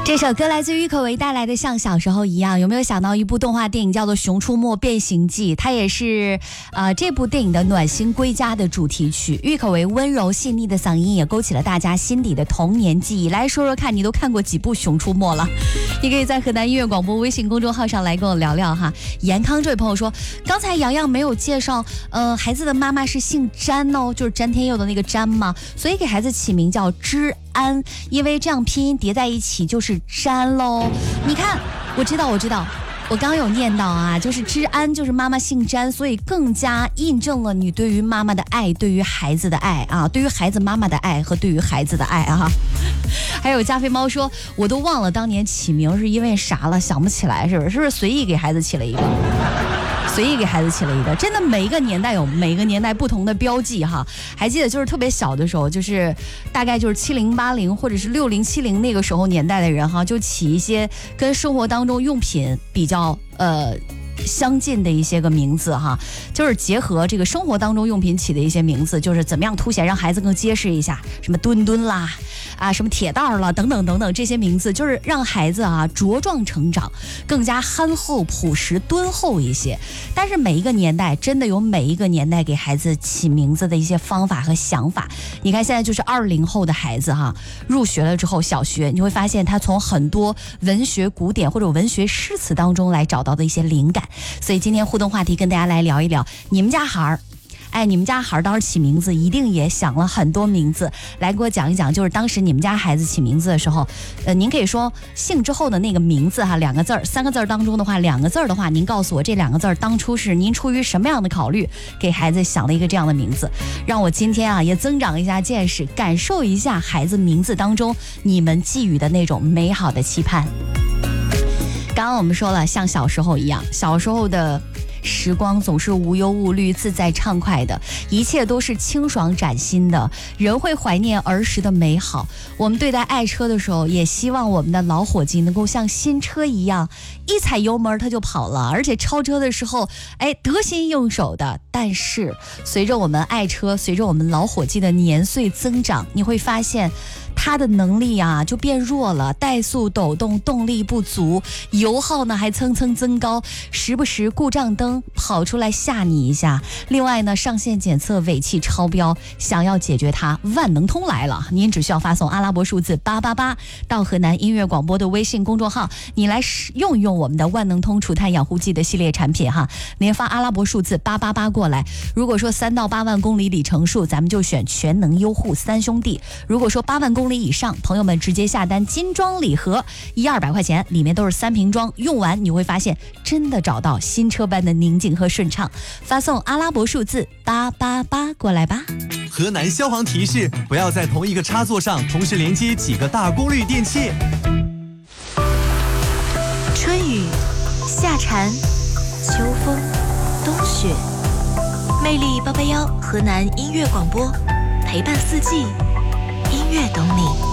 这首歌来自郁可唯带来的《像小时候一样》，有没有想到一部动画电影叫做《熊出没变形记》？它也是这部电影的暖心归家的主题曲。郁可唯温柔细腻的嗓音也勾起了大家心底的童年记忆。来说说看，你都看过几部《熊出没》了？你可以在河南音乐广播微信公众号上来跟我聊聊哈。严康这位朋友说，刚才洋洋没有介绍，孩子的妈妈是姓詹哦，就是詹天佑的那个詹嘛，所以给孩子起名叫知安，因为这样拼音叠在一起就是詹喽。你看，我知道，我刚有念到啊，就是知安就是妈妈姓詹，所以更加印证了你对于妈妈的爱，对于孩子的爱啊，对于孩子妈妈的爱和对于孩子的爱啊。还有加菲猫说，我都忘了当年起名是因为啥了，想不起来，是不是随意给孩子起了一个？真的每一个年代有每个年代不同的标记哈。还记得就是特别小的时候，就是大概就是70、80或者是60、70那个时候年代的人哈，就起一些跟生活当中用品比较相近的一些个名字哈，就是结合这个生活当中用品起的一些名字，就是怎么样凸显让孩子更结实一下，什么墩墩啦啊，什么铁蛋啦等等等等，这些名字就是让孩子啊茁壮成长，更加憨厚朴实敦厚一些。但是每一个年代真的有每一个年代给孩子起名字的一些方法和想法。你看现在就是20后的孩子哈，入学了之后小学，你会发现他从很多文学古典或者文学诗词当中来找到的一些灵感。所以今天互动话题跟大家来聊一聊，你们家孩儿当时起名字一定也想了很多名字，来给我讲一讲，就是当时你们家孩子起名字的时候，您可以说姓之后的那个名字哈，2个字儿、3个字儿当中的话，2个字儿的话，您告诉我这2个字儿当初是您出于什么样的考虑给孩子想了一个这样的名字，让我今天啊也增长一下见识，感受一下孩子名字当中你们寄予的那种美好的期盼。刚刚我们说了，像小时候一样，小时候的时光总是无忧无虑、自在畅快的，一切都是清爽崭新的，人会怀念儿时的美好。我们对待爱车的时候，也希望我们的老伙计能够像新车一样，一踩油门它就跑了，而且超车的时候得心应手的。但是随着我们爱车，随着我们老伙计的年岁增长，你会发现它的能力啊就变弱了，怠速抖动，动力不足，油耗呢还蹭蹭增高，时不时故障灯跑出来吓你一下。另外呢，上线检测尾气超标，想要解决它，万能通来了，您只需要发送阿拉伯数字888到河南音乐广播的微信公众号，你来用一用我们的万能通除碳养护剂的系列产品哈，您发阿拉伯数字888过来。如果说3到8万公里里程数，咱们就选全能优护3兄弟；如果说8万公里以上，朋友们直接下单精装礼盒，100-200块钱，里面都是3瓶装，用完你会发现真的找到新车般的宁静和顺畅。发送阿拉伯数字888过来吧。 河南消防提示：不要在同一个插座上同时连接几个大功率电器。 春雨、夏蝉、秋风、冬雪，魅力881河南音乐广播，陪伴四季，音乐懂你。